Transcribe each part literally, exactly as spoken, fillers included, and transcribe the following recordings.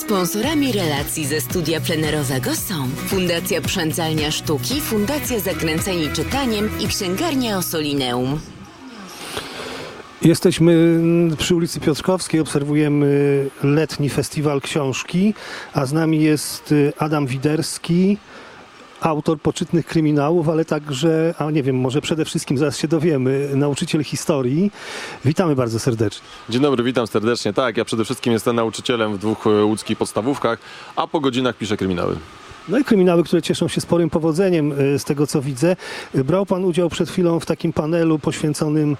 Sponsorami relacji ze studia plenerowego są Fundacja Przędzalnia Sztuki, Fundacja Zakręceni Czytaniem i Księgarnia Ossolineum. Jesteśmy przy ulicy Piotrkowskiej, obserwujemy letni festiwal książki, a z nami jest Adam Widerski, autor poczytnych kryminałów, ale także, a nie wiem, może przede wszystkim zaraz się dowiemy, nauczyciel historii. Witamy bardzo serdecznie. Dzień dobry, witam serdecznie. Tak, ja przede wszystkim jestem nauczycielem w dwóch łódzkich podstawówkach, a po godzinach piszę kryminały. No i kryminały, które cieszą się sporym powodzeniem, z tego co widzę. Brał pan udział przed chwilą w takim panelu poświęconym,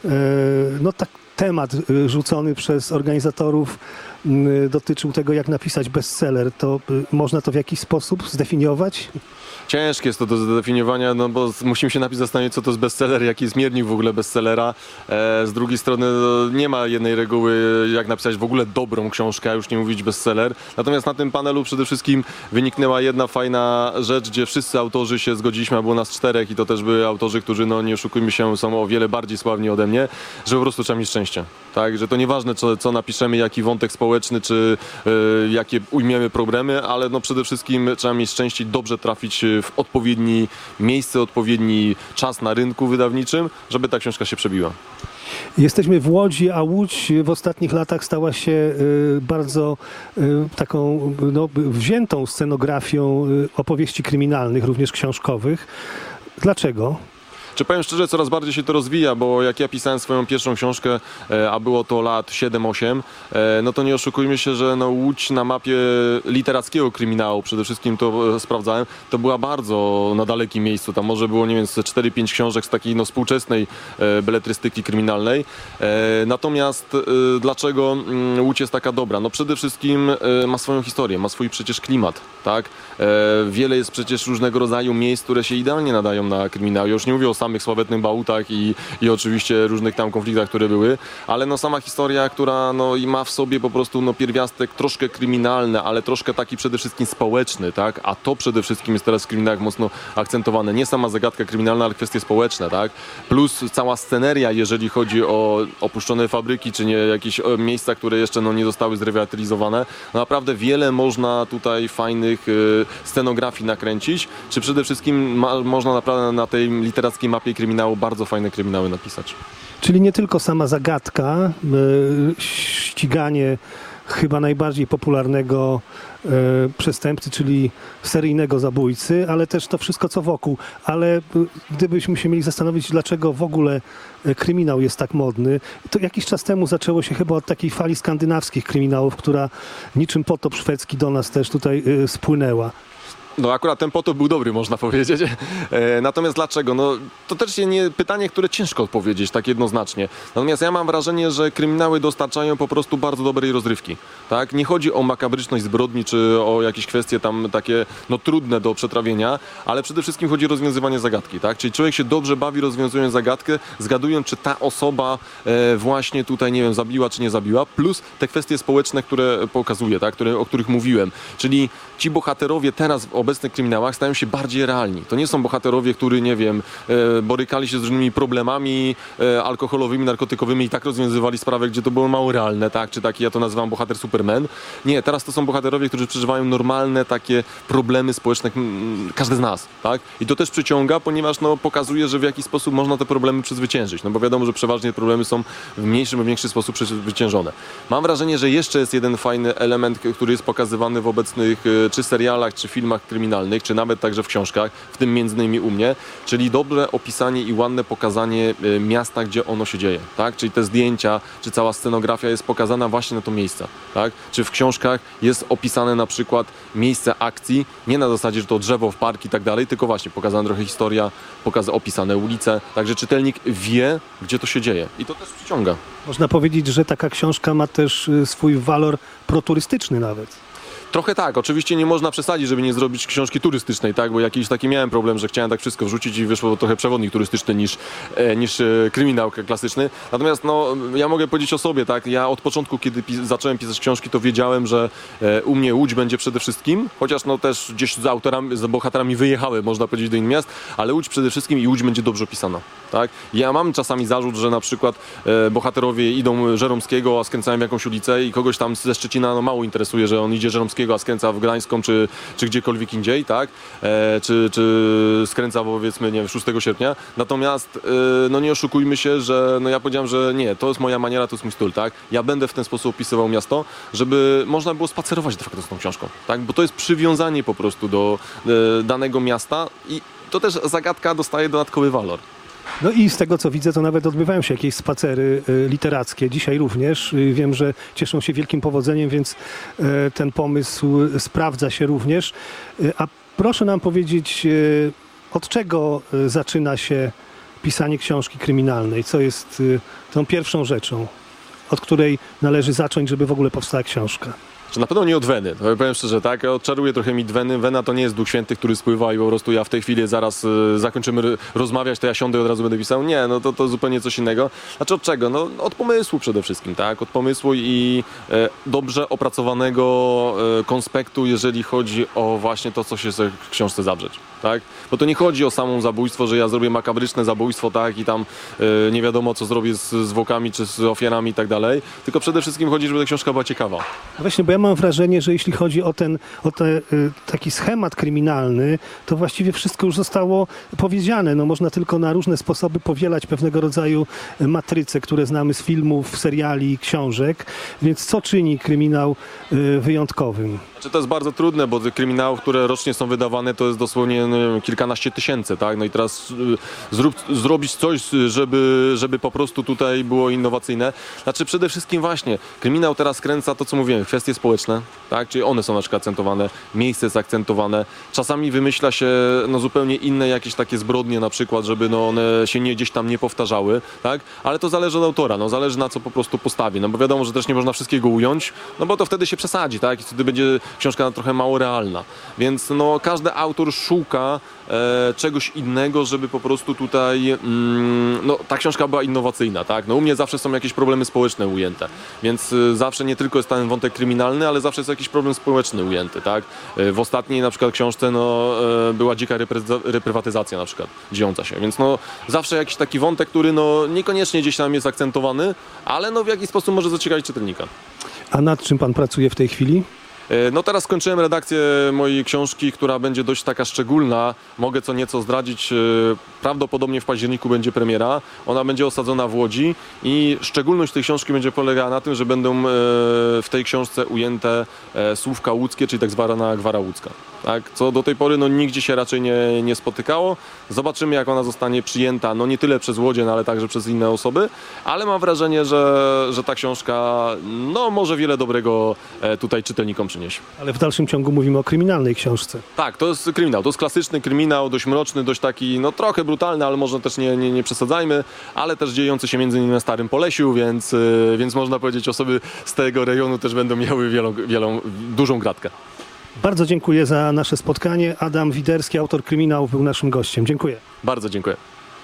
no tak, temat rzucony przez organizatorów dotyczył tego, jak napisać bestseller. To można to w jakiś sposób zdefiniować? Ciężkie jest to do zdefiniowania, no bo musimy się najpierw zastanowić, co to jest bestseller, jaki jest miernik w ogóle bestsellera. E, z drugiej strony no, nie ma jednej reguły, jak napisać w ogóle dobrą książkę, a już nie mówić bestseller. Natomiast na tym panelu przede wszystkim wyniknęła jedna fajna rzecz, gdzie wszyscy autorzy się zgodziliśmy, a było nas czterech i to też były autorzy, którzy, no nie oszukujmy się, są o wiele bardziej sławni ode mnie, że po prostu trzeba mieć szczęście. Tak, że to nieważne, co, co napiszemy, jaki wątek społeczny, czy y, jakie ujmiemy problemy, ale no przede wszystkim trzeba mieć szczęście i dobrze trafić w odpowiedni miejsce, odpowiedni czas na rynku wydawniczym, żeby ta książka się przebiła. Jesteśmy w Łodzi, a Łódź w ostatnich latach stała się y, bardzo y, taką no, wziętą scenografią y, opowieści kryminalnych, również książkowych. Dlaczego? Czy powiem szczerze, coraz bardziej się to rozwija, bo jak ja pisałem swoją pierwszą książkę, a było to lat siedem osiem, no to nie oszukujmy się, że no Łódź na mapie literackiego kryminału, przede wszystkim to sprawdzałem, to była bardzo na dalekim miejscu. Tam może było, nie wiem, cztery pięć książek z takiej no, współczesnej beletrystyki kryminalnej. Natomiast dlaczego Łódź jest taka dobra? No przede wszystkim ma swoją historię, ma swój przecież klimat, tak? Wiele jest przecież różnego rodzaju miejsc, które się idealnie nadają na kryminał. Ja już nie mówię o samych sławetnych bałutach i, i oczywiście różnych tam konfliktach, które były, ale no sama historia, która no i ma w sobie po prostu no pierwiastek troszkę kryminalny, ale troszkę taki przede wszystkim społeczny, tak? A to przede wszystkim jest teraz w kryminałach mocno akcentowane. Nie sama zagadka kryminalna, ale kwestie społeczne, tak? Plus cała sceneria, jeżeli chodzi o opuszczone fabryki, czy nie jakieś miejsca, które jeszcze no nie zostały zrewitalizowane. No naprawdę wiele można tutaj fajnych y, scenografii nakręcić, czy przede wszystkim ma, można naprawdę na tej literackiej mapie kryminału bardzo fajne kryminały napisać. Czyli nie tylko sama zagadka, y, ściganie chyba najbardziej popularnego y, przestępcy, czyli seryjnego zabójcy, ale też to wszystko, co wokół. Ale y, gdybyśmy się mieli zastanowić, dlaczego w ogóle y, kryminał jest tak modny, to jakiś czas temu zaczęło się chyba od takiej fali skandynawskich kryminałów, która niczym potop szwedzki do nas też tutaj y, spłynęła. No akurat ten potop był dobry, można powiedzieć. E, natomiast dlaczego? No to też jest nie, pytanie, które ciężko odpowiedzieć tak jednoznacznie. Natomiast ja mam wrażenie, że kryminały dostarczają po prostu bardzo dobrej rozrywki. Tak? Nie chodzi o makabryczność zbrodni, czy o jakieś kwestie tam takie no, trudne do przetrawienia, ale przede wszystkim chodzi o rozwiązywanie zagadki. Tak? Czyli człowiek się dobrze bawi rozwiązując zagadkę, zgadując, czy ta osoba e, właśnie tutaj, nie wiem, zabiła, czy nie zabiła, plus te kwestie społeczne, które pokazuje, tak? które, o których mówiłem. Czyli ci bohaterowie teraz w obecnych kryminałach stają się bardziej realni. To nie są bohaterowie, którzy, nie wiem, e, borykali się z różnymi problemami e, alkoholowymi, narkotykowymi i tak rozwiązywali sprawę, gdzie to było mało realne, tak? Czy taki, ja to nazywam bohater Superman. Nie, teraz to są bohaterowie, którzy przeżywają normalne takie problemy społeczne, m, każdy z nas, tak? I to też przyciąga, ponieważ no, pokazuje, że w jakiś sposób można te problemy przezwyciężyć. No bo wiadomo, że przeważnie problemy są w mniejszym lub większy sposób przezwyciężone. Mam wrażenie, że jeszcze jest jeden fajny element, który jest pokazywany w obecnych e, czy serialach, czy filmach kryminalnych, czy nawet także w książkach, w tym między innymi u mnie, czyli dobre opisanie i ładne pokazanie miasta, gdzie ono się dzieje, tak? Czyli te zdjęcia, czy cała scenografia jest pokazana właśnie na to miejsce, tak? Czy w książkach jest opisane na przykład miejsce akcji, nie na zasadzie, że to drzewo w park i tak dalej, tylko właśnie pokazana trochę historia, pokaz opisane ulice, także czytelnik wie, gdzie to się dzieje i to też przyciąga. Można powiedzieć, że taka książka ma też swój walor proturystyczny nawet. Trochę tak, oczywiście nie można przesadzić, żeby nie zrobić książki turystycznej, tak, bo jakiś taki miałem problem, że chciałem tak wszystko wrzucić i wyszło trochę przewodnik turystyczny niż, e, niż e, kryminał klasyczny. Natomiast no, ja mogę powiedzieć o sobie, tak, ja od początku, kiedy pis- zacząłem pisać książki, to wiedziałem, że e, u mnie Łódź będzie przede wszystkim, chociaż no też gdzieś z autorami, z bohaterami wyjechałem, można powiedzieć, do innych miast, ale Łódź przede wszystkim i Łódź będzie dobrze opisana, tak. Ja mam czasami zarzut, że na przykład e, bohaterowie idą Żeromskiego, a skręcają jakąś ulicę i kogoś tam ze Szczecina no, mało interesuje, że on idzie Żeromskiego, a skręca w Gdańską, czy, czy gdziekolwiek indziej, tak? E, czy, czy skręca, powiedzmy, nie wiem, szóstego sierpnia. Natomiast, e, no nie oszukujmy się, że no ja powiedziałem, że nie, to jest moja maniera, to jest mój styl, tak? Ja będę w ten sposób opisywał miasto, żeby można było spacerować de facto z tą książką, tak? Bo to jest przywiązanie po prostu do e, danego miasta i to też zagadka dostaje dodatkowy walor. No i z tego, co widzę, to nawet odbywają się jakieś spacery y, literackie. Dzisiaj również. Y, wiem, że cieszą się wielkim powodzeniem, więc y, ten pomysł sprawdza się również. Y, a proszę nam powiedzieć, y, od czego y, zaczyna się pisanie książki kryminalnej? Co jest y, tą pierwszą rzeczą, od której należy zacząć, żeby w ogóle powstała książka? Że na pewno nie od weny, to powiem szczerze, tak, ja odczaruję trochę mit weny, wena to nie jest Duch Święty, który spływa i po prostu ja w tej chwili zaraz y, zakończymy r- rozmawiać, to ja siądę i od razu będę pisał, nie, no to, to zupełnie coś innego. Znaczy od czego? No od pomysłu przede wszystkim, tak, od pomysłu i e, dobrze opracowanego e, konspektu, jeżeli chodzi o właśnie to, co się w książce zawrzeć, tak, bo to nie chodzi o samą zabójstwo, że ja zrobię makabryczne zabójstwo, tak, i tam e, nie wiadomo, co zrobię z zwłokami, czy z ofiarami i tak dalej, tylko przede wszystkim chodzi, żeby ta książka była ciekawa. No właśnie, bo ja mam wrażenie, że jeśli chodzi o ten o te, y, taki schemat kryminalny, to właściwie wszystko już zostało powiedziane. No, można tylko na różne sposoby powielać pewnego rodzaju matryce, które znamy z filmów, seriali, książek. Więc co czyni kryminał y, wyjątkowym? Znaczy, to jest bardzo trudne, bo tych kryminałów, które rocznie są wydawane, to jest dosłownie no, nie wiem, kilkanaście tysięcy, tak? No i teraz y, zrób, zrobić coś, żeby, żeby po prostu tutaj było innowacyjne. Znaczy przede wszystkim właśnie, kryminał teraz kręca to, co mówiłem, kwestie społeczne, tak? Czyli one są na przykład akcentowane, miejsce jest akcentowane. Czasami wymyśla się no, zupełnie inne jakieś takie zbrodnie na przykład, żeby no, one się nie, gdzieś tam nie powtarzały, tak? Ale to zależy od autora, no, zależy na co po prostu postawi, no bo wiadomo, że też nie można wszystkiego ująć, no bo to wtedy się przesadzi, tak? I wtedy będzie książka trochę mało realna. Więc no, każdy autor szuka e, czegoś innego, żeby po prostu tutaj mm, no, ta książka była innowacyjna, tak? No, u mnie zawsze są jakieś problemy społeczne ujęte, więc y, zawsze nie tylko jest ten wątek kryminalny, ale zawsze jest jakiś problem społeczny ujęty, tak? Y, w ostatniej na przykład książce no, y, była dzika repry- reprywatyzacja na przykład dziejąca się, więc no, zawsze jakiś taki wątek, który no, niekoniecznie gdzieś tam jest akcentowany, ale no, w jakiś sposób może zaciekawić czytelnika. A nad czym pan pracuje w tej chwili? No teraz skończyłem redakcję mojej książki, która będzie dość taka szczególna. Mogę co nieco zdradzić. Prawdopodobnie w październiku będzie premiera. Ona będzie osadzona w Łodzi i szczególność tej książki będzie polegała na tym, że będą w tej książce ujęte słówka łódzkie, czyli tak zwana gwara łódzka. Tak? Co do tej pory no, nigdzie się raczej nie, nie spotykało. Zobaczymy, jak ona zostanie przyjęta, no nie tyle przez Łodzian, ale także przez inne osoby, ale mam wrażenie, że, że ta książka no, może wiele dobrego tutaj czytelnikom przynieść. Ale w dalszym ciągu mówimy o kryminalnej książce. Tak, to jest kryminał, to jest klasyczny kryminał, dość mroczny, dość taki, no trochę brutalny, ale może też nie, nie, nie przesadzajmy, ale też dziejący się między innymi na Starym Polesiu, więc, więc można powiedzieć, osoby z tego rejonu też będą miały wielą, wielą, dużą gratkę. Bardzo dziękuję za nasze spotkanie. Adam Widerski, autor kryminałów, był naszym gościem. Dziękuję. Bardzo dziękuję.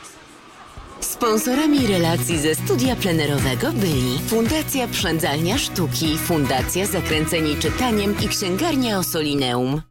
Sponsorami relacji ze studia plenerowego byli Fundacja Przędzalnia Sztuki, Fundacja Zakręceni Czytaniem i Księgarnia Ossolineum.